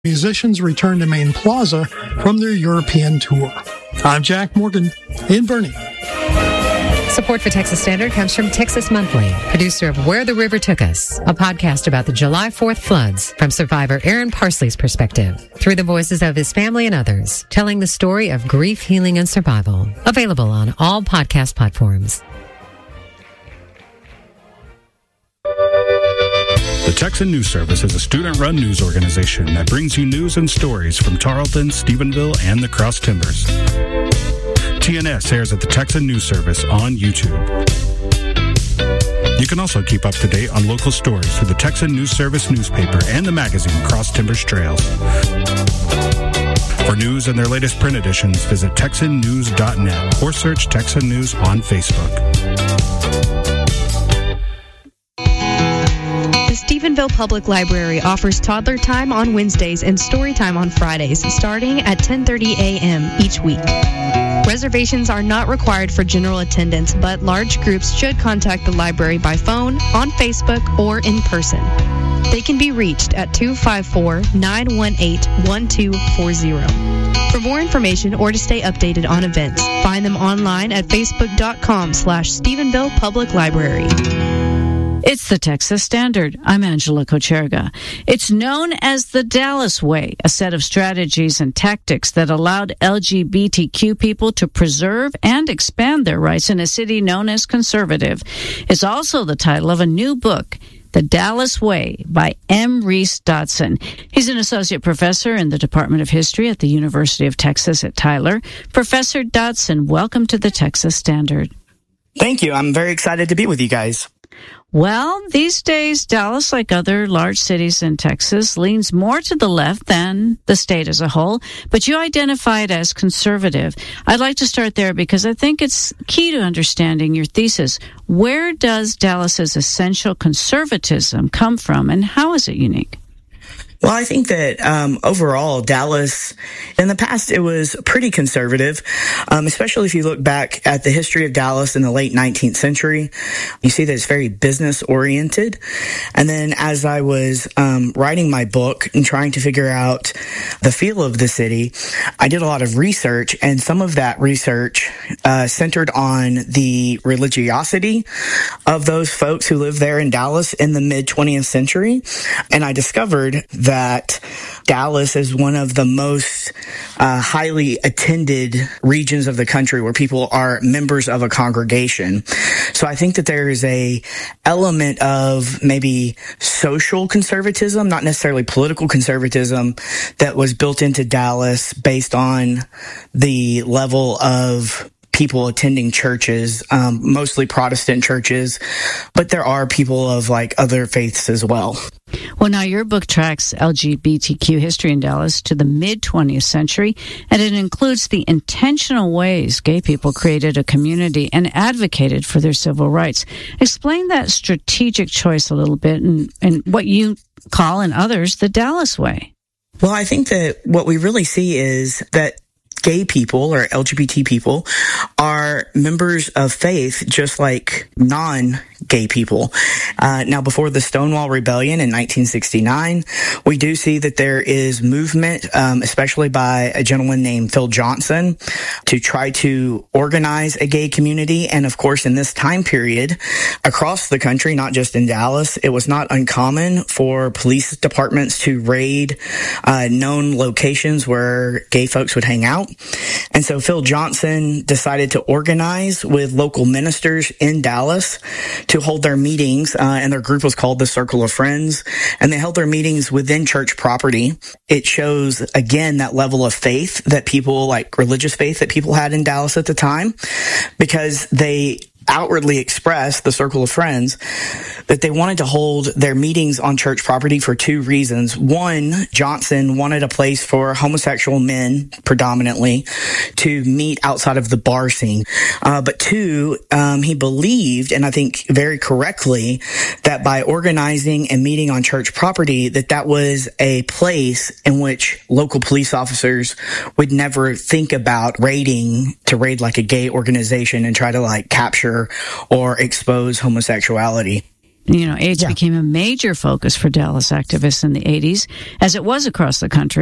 Musicians return to Main Plaza from their European tour. I'm Jack Morgan in Boerne. Support for Texas Standard comes from Texas Monthly, producer of Where the River Took Us, a podcast about the July 4th floods from survivor Aaron Parsley's perspective, through the voices of his family and others, telling the story of grief, healing, and survival. Available on all podcast platforms. The Texan News Service is a student-run news organization that brings you news and stories from Tarleton, Stephenville, and the Cross Timbers. TNS airs at the Texan News Service on YouTube. You can also keep up to date on local stories through the Texan News Service newspaper and the magazine Cross Timbers Trails. For news and their latest print editions, visit TexanNews.net or search Texan News on Facebook. The Stephenville Public Library offers toddler time on Wednesdays and story time on Fridays, starting at 10:30 a.m. each week. Reservations are not required for general attendance, but large groups should contact the library by phone, on Facebook, or in person. They can be reached at 254-918-1240. For more information or to stay updated on events, find them online at facebook.com/Stephenville Public Library. It's the Texas Standard. I'm Angela Kocherga. It's known as the Dallas Way, a set of strategies and tactics that allowed LGBTQ people to preserve and expand their rights in a city known as conservative. It's also the title of a new book, The Dallas Way by M. Reese Dodson. He's an associate professor in the Department of History at the University of Texas at Tyler. Professor Dodson, welcome to the Texas Standard. Thank you. I'm very excited to be with you guys. Well, these days, Dallas, like other large cities in Texas, leans more to the left than the state as a whole, but you identify it as conservative. I'd like to start there because I think it's key to understanding your thesis. Where does Dallas's essential conservatism come from, and how is it unique? Well, I think that overall, Dallas, in the past, it was pretty conservative, especially if you look back at the history of Dallas in the late 19th century. You see that it's very business-oriented. And then as I was writing my book and trying to figure out the feel of the city, I did a lot of research, and some of that research centered on the religiosity of those folks who lived there in Dallas in the mid-20th century. And I discovered that Dallas is one of the most highly attended regions of the country where people are members of a congregation. So I think that there is a element of maybe social conservatism, not necessarily political conservatism, that was built into Dallas based on the level of people attending churches, mostly Protestant churches, but there are people of like other faiths as well. Well, now your book tracks LGBTQ history in Dallas to the mid-20th century, and it includes the intentional ways gay people created a community and advocated for their civil rights. Explain that strategic choice a little bit and what you call and others the Dallas Way. Well, I think that what we really see is that gay people or LGBT people are members of faith just like non-gay people. Now, before the Stonewall Rebellion in 1969, we do see that there is movement, especially by a gentleman named Phil Johnson, to try to organize a gay community. And of course, in this time period, across the country, not just in Dallas, it was not uncommon for police departments to raid known locations where gay folks would hang out. And so Phil Johnson decided to organize with local ministers in Dallas to hold their meetings, and their group was called the Circle of Friends, and they held their meetings within church property. It shows, again, that level of faith that people, like religious faith that people had in Dallas at the time, because they outwardly expressed, the Circle of Friends, that they wanted to hold their meetings on church property for two reasons. One, Johnson wanted a place for homosexual men, predominantly, to meet outside of the bar scene. But two, he believed, and I think very correctly, that by organizing and meeting on church property, that was a place in which local police officers would never think about raiding to raid like a gay organization and try to like capture or expose homosexuality. AIDS became a major focus for Dallas activists in the 80s, as it was across the country.